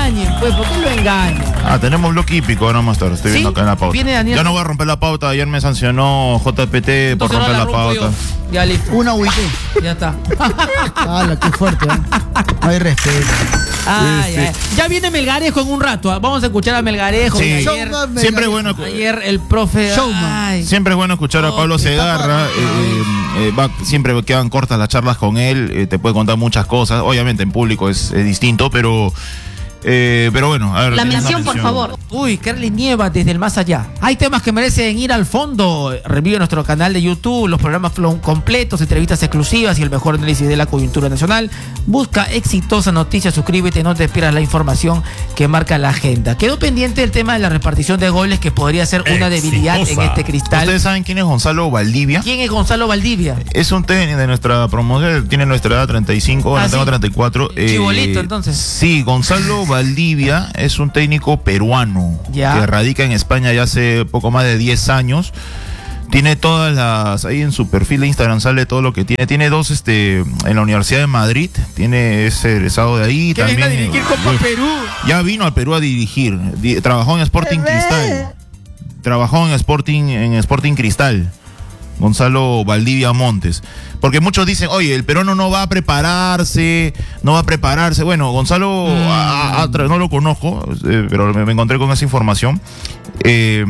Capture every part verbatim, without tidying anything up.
engañen, pues, ¿por qué lo engañan? Ah, tenemos bloque hípico ahora más tarde, estoy ¿Sí? viendo acá en la pauta. Viene Daniel. Yo no voy a romper la pauta, ayer me sancionó J P T por Entonces no romper la, rompo pauta. yo. Ya listo. Una U I T. Ya está. ¡Hala, qué fuerte! ¿eh? No hay respeto. Ay, ay. Ya viene Melgarejo en un rato. ¿ah? Vamos a escuchar a Melgarejo. Sí. Ayer, Showman, Siempre es Melgarejo. bueno, ayer el profe. Showman. Ay. siempre es bueno escuchar a Pablo Segarra. eh, eh, va, siempre quedan cortas las charlas con él. eh, te puede contar muchas cosas. Obviamente en público es, es distinto, pero eh, pero bueno. A ver, La tienes una mención, por favor. Uy, Carly Nieva desde el más allá. Hay temas que merecen ir al fondo. Review en nuestro canal de YouTube, los programas completos, entrevistas exclusivas y el mejor análisis de la coyuntura nacional. Busca Exitosa Noticias, suscríbete, no te pierdas la información que marca la agenda. Quedó pendiente el tema de la repartición de goles, que podría ser una debilidad en este Cristal. ¿Ustedes saben quién es Gonzalo Valdivia? ¿Quién es Gonzalo Valdivia? Es un técnico de nuestra promoción, tiene nuestra edad treinta y cinco, ahora Ah, tengo sí. treinta y cuatro. Chibolito, entonces. Sí, Gonzalo Valdivia es un técnico peruano Ya. que radica en España ya hace poco más de diez años. Tiene todas las, ahí en su perfil de Instagram sale todo lo que tiene. Tiene dos este en la Universidad de Madrid, tiene ese egresado de ahí. Que también, venga a dirigir Copa eh, Perú. Ya vino al Perú a dirigir. Di- trabajó en Sporting Cristal. Trabajó en Sporting, en Sporting Cristal. Gonzalo Valdivia Montes. Porque muchos dicen, oye, el peruano no va a prepararse, no va a prepararse. Bueno, Gonzalo Mm. a- a- a- no lo conozco, eh, pero me, me encontré con esa información. Eh,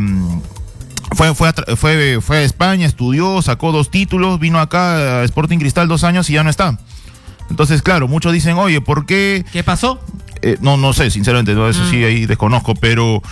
fue, fue, a tra- fue, fue a España, estudió, sacó dos títulos, vino acá a Sporting Cristal dos años y ya no está. Entonces, claro, muchos dicen, oye, ¿por qué? ¿Qué pasó? Eh, no, no sé, sinceramente, no, eso Mm. sí, ahí desconozco, pero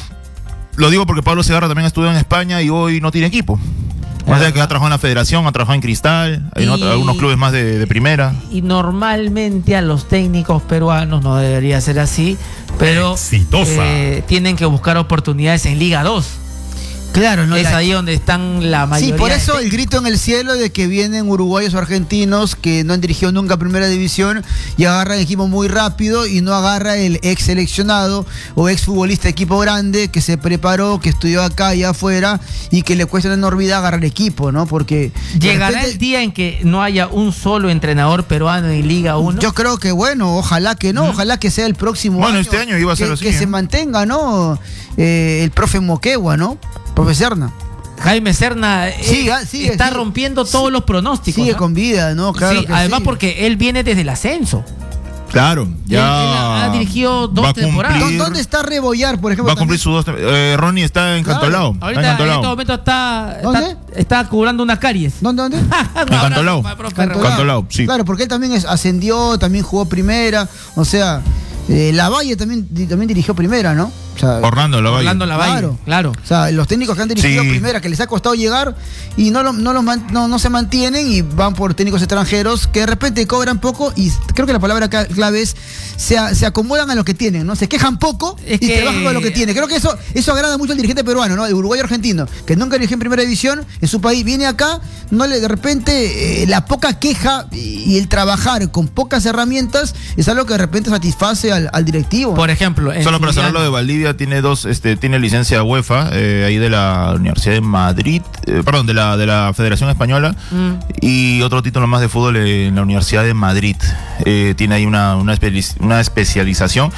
lo digo porque Pablo Segarra también estudió en España y hoy no tiene equipo. O sea que ha trabajado en la federación, ha trabajado en Cristal, hay Y- otro- algunos clubes más de, de primera. Y normalmente a los técnicos peruanos, no debería ser así, pero Exitosa. eh, tienen que buscar oportunidades en Liga dos. Claro, ¿no? Es La- ahí donde están la mayoría. Sí, por eso de el grito en el cielo de que vienen uruguayos o argentinos que no han dirigido nunca Primera División y agarran equipo muy rápido y no agarra el ex seleccionado o ex futbolista de equipo grande que se preparó, que estudió acá y afuera y que le cuesta una enormidad agarrar equipo, ¿no? Porque de ¿Llegará repente- el día en que no haya un solo entrenador peruano en Liga uno? Yo creo que bueno, ojalá que no, ojalá que sea el próximo Bueno, año. este año iba a ser que, así, Que ¿eh? se mantenga, ¿no? Eh, el profe Moquegua, ¿no? Profe Serna. Jaime Serna eh, Sigue, sigue, está sigue. rompiendo todos los pronósticos. Sigue ¿no? con vida, ¿no? Claro Sí, que además sí. porque él viene desde el ascenso. Claro, ya. Él- él ha dirigido dos va a temporadas. cumplir- ¿Dó- ¿Dónde está Rebollar, por ejemplo? Va a cumplir sus dos. tem- Eh, Ronnie está encantolado. Claro. Ahorita en encantolado. este momento está, está, ¿Dónde? está curando una caries. ¿Dónde, dónde? Un abrazo Cantolao. para el profe Cantolao. Rebollar. Cantolao, sí. Claro, porque él también es- ascendió, también jugó primera, o sea, eh, Lavalle también, di- también dirigió primera, ¿no? O sea, Orlando Lavalle. Orlando Lavalle, Claro. claro. o sea, los técnicos que han dirigido Sí. primera, que les ha costado llegar y no, lo- no, los man- no, no se mantienen y van por técnicos extranjeros que de repente cobran poco y creo que la palabra ca- clave es se, a- se acomodan a lo que tienen, ¿no? Se quejan poco Es y que- trabajan con lo que tienen. Creo que eso, eso agrada mucho al dirigente peruano, ¿no? El uruguayo argentino, que nunca dirigió en primera división en su país, viene acá, no le de repente eh, la poca queja y, y el trabajar con pocas herramientas es algo que de repente satisface al, al directivo. Por ejemplo, en Solo para cerrar lo Zuliano. de Valdivia, tiene dos, este, tiene licencia UEFA, eh, ahí de la Universidad de Madrid, eh, perdón, de la, de la Federación Española, Mm. y otro título más de fútbol en la Universidad de Madrid. Eh, tiene ahí una, una, espe- una especialización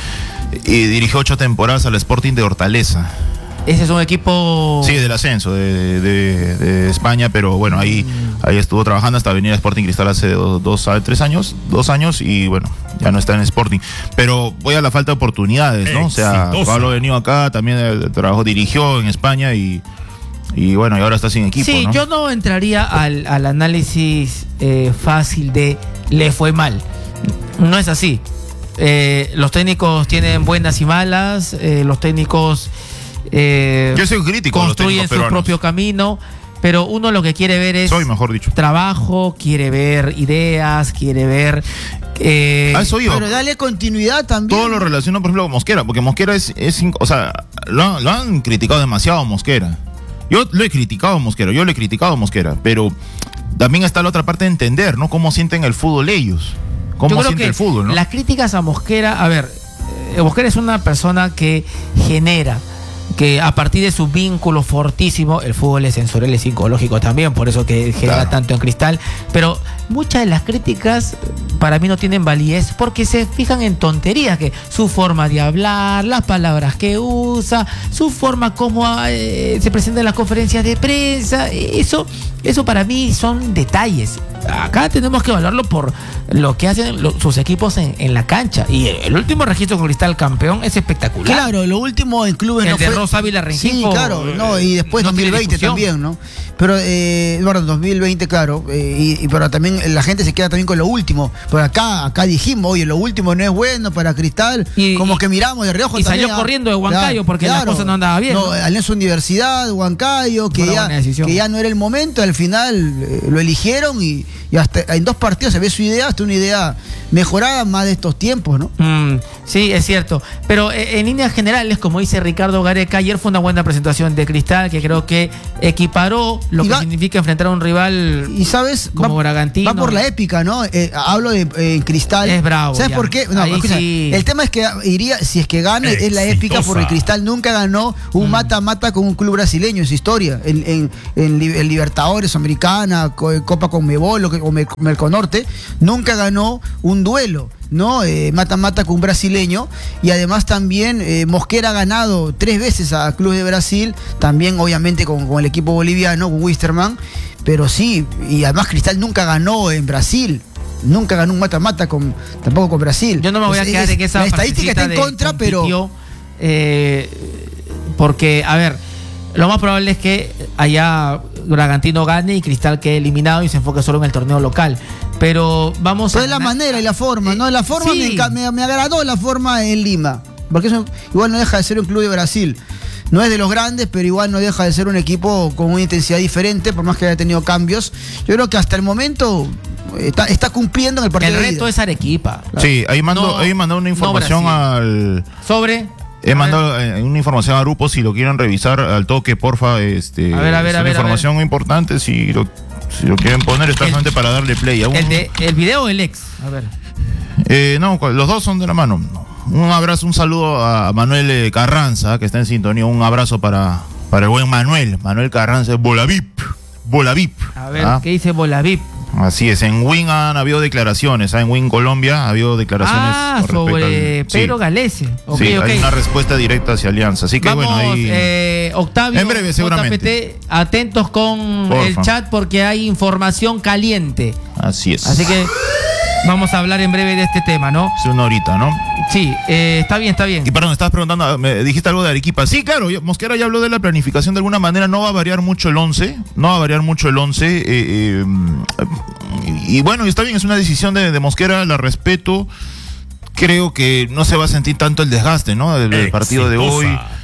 y dirigió ocho temporadas al Sporting de Hortaleza. Ese es un equipo. Sí, del ascenso de, de- de España, pero bueno, ahí, ahí estuvo trabajando hasta venir a Sporting Cristal hace dos, dos a tres años, dos años y bueno, ya no está en Sporting. Pero voy a la falta de oportunidades, ¿no? O sea, Exitosa. Pablo ha venido acá, también eh, trabajó, dirigió en España y, y bueno, y ahora está sin equipo, Sí, ¿no? yo no entraría al, al análisis eh, fácil de le fue mal. No es así. Eh, los técnicos tienen buenas y malas, eh, los técnicos eh, Yo soy crítico de los construyen técnicos su peruanos. propio camino, pero uno lo que quiere ver es Soy, mejor dicho. trabajo, quiere ver ideas, quiere ver... eh, A eso iba. Pero dale continuidad también. Todo lo relaciono, por ejemplo, con Mosquera, porque Mosquera es, es inc- o sea, lo, han- lo han criticado demasiado a Mosquera. Yo lo he criticado a Mosquera, yo lo he criticado a Mosquera, pero también está la otra parte de entender, ¿no? Cómo sienten el fútbol ellos, Yo cómo creo siente que el fútbol, ¿no? las críticas a Mosquera, a ver, eh, Mosquera es una persona que genera, que a partir de su vínculo fortísimo, el fútbol es sensorial y psicológico también, por eso que genera Claro. tanto en Cristal. Pero muchas de las críticas para mí no tienen validez porque se fijan en tonterías, que su forma de hablar, las palabras que usa, su forma como eh, se presenta en las conferencias de prensa, eso, eso para mí son detalles. Acá tenemos que evaluarlo por lo que hacen lo, sus equipos en, en la cancha. Y el, el último registro con Cristal campeón es espectacular. Claro, lo último en clubes El no de fue... Rosa Ávila Rengifo, Sí, claro, no, y después no dos tiene mil veinte discusión. también, ¿no? Pero, eh, bueno, dos mil veinte, claro, eh, y, y pero también la gente se queda también con lo último. Pero acá, acá dijimos, oye, lo último no es bueno para Cristal, Y- como y- que miramos de reojo y también, salió ah, corriendo de Huancayo claro, porque la cosa no andaba bien, No, ¿no? Alianza Universidad, Huancayo, que Fue una ya, buena decisión. que ya no era el momento, al final eh, lo eligieron y, y hasta en dos partidos se ve su idea, hasta una idea mejorada más de estos tiempos, ¿no? Mm, sí, es cierto. Pero eh, en líneas generales, como dice Ricardo Gareca, ayer fue una buena presentación de Cristal que creo que equiparó lo Y que va- significa enfrentar a un rival. Y sabes, Como Bragantino. va por la épica, ¿no? Eh, hablo de eh, Cristal. Es bravo, ¿Sabes ya. por qué? No, Ahí escucha, sí. el tema es que iría, si es que gana, es la épica Exitosa. porque Cristal nunca ganó Mm. un mata-mata con un club brasileño en su historia. En, en, en Li- en Libertadores, Americana, Co- Copa Conmebol o que- o Mel- Melconorte, nunca ganó un duelo. ¿No? Eh, mata-mata con un brasileño. Y además también eh, Mosquera ha ganado tres veces a clubes de Brasil, también obviamente con, con el equipo boliviano, con Wisterman. Pero sí, y además Cristal nunca ganó en Brasil. Nunca ganó un mata-mata con, tampoco con Brasil. Yo no me voy a Es- quedar es- en que esa la estadística está en partecita de contra, pero compitió, eh, porque, a ver, lo más probable es que allá Bragantino gane y Cristal quede eliminado y se enfoque solo en el torneo local. Pero vamos Pero a es la ganar- manera y la forma, Eh, ¿no? La forma sí. me, enca- me, me agradó la forma en Lima. Porque eso igual no deja de ser un club de Brasil. No es de los grandes, pero igual no deja de ser un equipo con una intensidad diferente, por más que haya tenido cambios. Yo creo que hasta el momento está, está cumpliendo en el partido El de reto ida. es Arequipa. Sí, ahí mandó, No, ahí mandó una no información Brasil. al. Sobre. He a mandado eh, una información a grupos, si lo quieren revisar al toque, porfa. Este, A ver, a ver, es a una ver, a información muy importante, si lo, si lo quieren poner, está El- solamente para darle play. A un- ver, el, de, el video o el ex. A ver. Eh, no, los dos son de la mano. Un abrazo, un saludo a Manuel eh, Carranza, que está en sintonía. Un abrazo para, para el buen Manuel. Manuel Carranza, Bolavip. Bolavip. A ver, ¿Ah? ¿qué dice Bolavip? Así es, en Win han habido declaraciones, ¿ah? En Win Colombia ha habido declaraciones. Ah, con respecto sobre al- Pedro sí. Galese. Ok, Sí, ok. hay una respuesta directa hacia Alianza. Así que Vamos, bueno, ahí. eh, Octavio, En breve, seguramente. J P T, atentos con Porfa. el chat porque hay información caliente. Así es. Así que vamos a hablar en breve de este tema, ¿no? Hace una horita, ¿no? Sí, eh, está bien, está bien. Y perdón, estabas preguntando, me dijiste algo de Arequipa. Sí, claro, yo- Mosquera ya habló de la planificación de alguna manera, no va a variar mucho el once, no va a variar mucho el once. Eh, eh, y, y bueno, está bien, es una decisión de, de Mosquera, la respeto. Creo que no se va a sentir tanto el desgaste, ¿no? Del, del partido de hoy.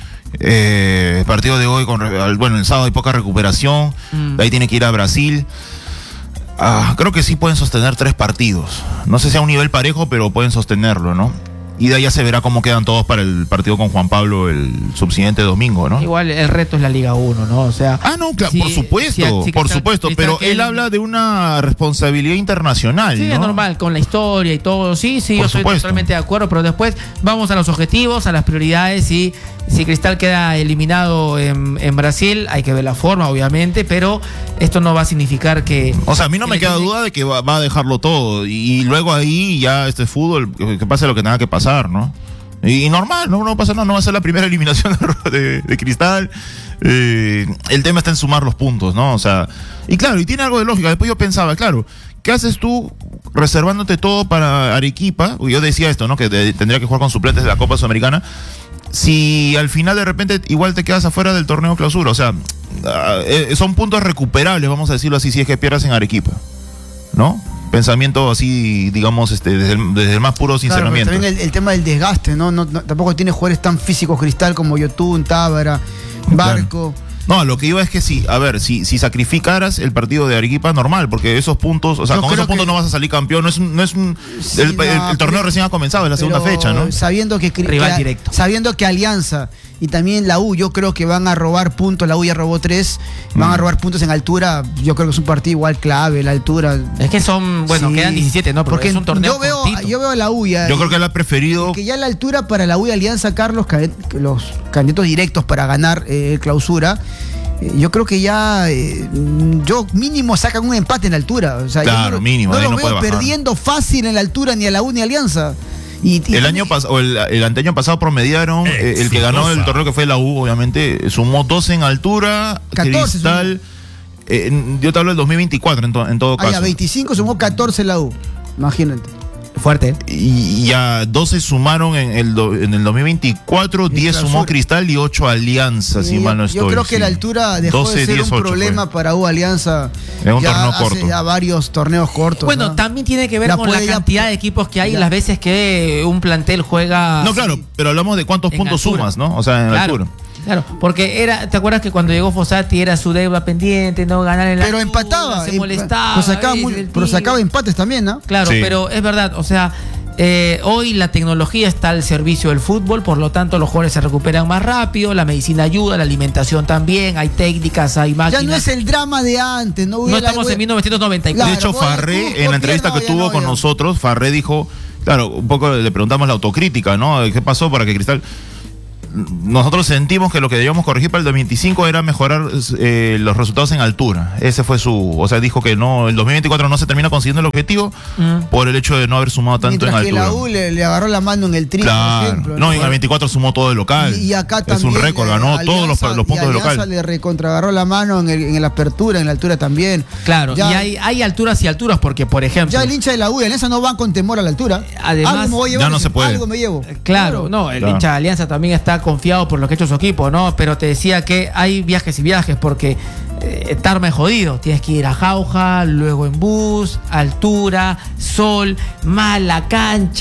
Eh, el partido de hoy, con, re- al- bueno, el sábado hay poca recuperación, Mm. de ahí tiene que ir a Brasil. Ah, creo que sí pueden sostener tres partidos. No sé si a un nivel parejo, pero pueden sostenerlo, ¿no? Y de ahí ya se verá cómo quedan todos para el partido con Juan Pablo el subsiguiente domingo, ¿no? Igual el reto es la Liga uno, ¿no? O sea. Ah, no, claro, si- por supuesto, si- si por Cristal- supuesto, Cristal pero que él el- habla de una responsabilidad internacional, Sí, ¿no? es normal, con la historia y todo. Sí, sí, Por yo estoy supuesto. totalmente de acuerdo, pero después vamos a los objetivos, a las prioridades. Y si Cristal queda eliminado en, en Brasil, hay que ver la forma, obviamente, pero esto no va a significar que. O sea, a mí no me que queda tiene- duda de que va, va a dejarlo todo. Y, y luego ahí ya este fútbol, que, que pase lo que tenga que pasar, ¿no? Y, y normal, no, no pasa nada, no va a ser la primera eliminación de, de- de Cristal. Eh, el tema está en sumar los puntos, ¿no? O sea, y claro, y tiene algo de lógica. Después yo pensaba, claro, ¿qué haces tú reservándote todo para Arequipa? Yo decía esto, ¿no? Que de- tendría que jugar con suplentes de la Copa Sudamericana. Si al final de repente igual te quedas afuera del torneo clausura, o sea, ah, eh, son puntos recuperables, vamos a decirlo así, si es que pierdas en Arequipa, ¿no? Pensamiento así, digamos, este, desde el, desde el más puro Claro, pero sinceramiento. también el, el tema del desgaste, ¿no? No, no- tampoco tiene jugadores tan físicos Cristal como Yotun, Tábara, Barco. No, lo que iba es que si, a ver, si, si sacrificaras el partido de Arequipa, normal, porque esos puntos, o sea, Yo con creo esos puntos que- no vas a salir campeón, no es un, no es un Sí, el, no, el- el torneo pero- recién ha comenzado, es la segunda Pero fecha, ¿no? Sabiendo que, Cri- Rival que- directo. sabiendo que Alianza y también la U, yo creo que van a robar puntos, la U ya robó tres, van Mm. a robar puntos en altura, yo creo que es un partido igual clave, la altura. Es que son, bueno, Sí. quedan diecisiete, ¿no? Porque es un torneo yo veo, cortito. yo veo a la U ya. Yo creo que él ha preferido. Que ya la altura para la U y Alianza, Carlos, can- los candidatos directos para ganar eh, clausura, eh, yo creo que ya, eh, yo mínimo sacan un empate en la altura. O sea, yo Claro, no, mínimo, no ahí los no veo puede bajar. perdiendo fácil en la altura ni a la U ni a Alianza. Y, y- El año pasado, o el, el anteaño pasado promediaron, eh, el que ganó el torneo que fue la U, obviamente, sumó doce en altura, catorce Cristal. Eh, yo te hablo del dos mil veinticuatro en, to- en todo Ah, ya, caso. veinticinco sumó catorce la U. Imagínate. Fuerte. Y y ya doce sumaron en el, do- en el dos mil veinticuatro, diez clausura. sumó Cristal y ocho Alianza, si Sí, mal no yo, estoy. yo creo que sí. la altura dejó doce, de ser diez, un ocho problema fue. para U Alianza. Es un ya torneo hace corto. ya varios torneos cortos. Bueno, ¿no? también tiene que ver La con la puede ya- cantidad de equipos que hay y ya. las veces que un plantel juega. No, claro, pero hablamos de cuántos En puntos altura. sumas, ¿no? O sea, en Claro, altura. claro, porque era, ¿te acuerdas que cuando llegó Fossati era su deuda pendiente, no ganar en la Pero altura, empataba. se empa- molestaba, pero sacaba, a veces muy- el pero Tigre. sacaba empates también, ¿no? Claro, Sí. pero es verdad, o sea, eh, hoy la tecnología está al servicio del fútbol, por lo tanto los jugadores se recuperan más rápido, la medicina ayuda, la alimentación también, hay técnicas, hay máquinas. Ya no es el drama de antes, ¿no? No Voy a la- estamos voy- en mil novecientos noventa y cuatro. De Claro, hecho, voy al Farré, fútbol, en la entrevista ya que no, ya tuvo no, con ya. nosotros, Farré dijo, claro, un poco le preguntamos la autocrítica, ¿no? ¿Qué pasó para que Cristal... Nosotros sentimos que lo que debíamos corregir para el dos mil veinticinco era mejorar eh, los resultados en altura. Ese fue su... O sea, dijo que no, el dos mil veinticuatro no se termina consiguiendo el objetivo Mm. por el hecho de no haber sumado tanto Mientras en que altura. la U le, le agarró la mano en el tri, por Claro. ejemplo. No, y en el veinticuatro sumó todo el local. Y, y acá es también. un récord, eh, ganó todos los, Alianza- los puntos y del Alianza local. le recontragarró la mano en, el, en la apertura, en la altura también. Claro, Ya- y hay, hay alturas y alturas, porque por ejemplo. Ya el hincha de la U y Alianza no van con temor a la altura. Además, algo me voy a llevar, ya no dice, se puede. Algo me llevo. Claro, no, el Claro. hincha de Alianza también está confiado por lo que ha hecho su equipo, ¿no? Pero te decía que hay viajes y viajes, porque eh, Tarma es jodido. Tienes que ir a Jauja, luego en bus, altura, sol, mala cancha.